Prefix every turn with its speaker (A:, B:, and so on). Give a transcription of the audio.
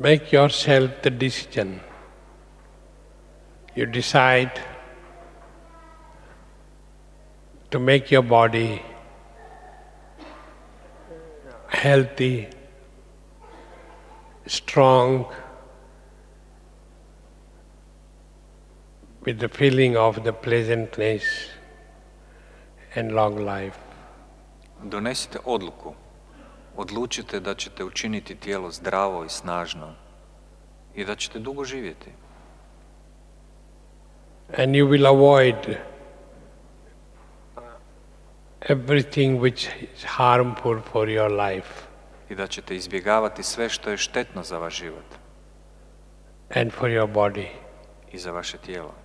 A: Make yourself the decision. You decide to make your body healthy, strong, with the feeling of the pleasantness and long life.
B: Donesite odluku. Odlučite da ćete učiniti tijelo zdravo i snažno i da ćete dugo živjeti.
A: And you will avoid everything which is harmful for your life.
B: I da ćete izbjegavati sve što je štetno za vaš život.
A: And for your body.
B: I za vaše tijelo.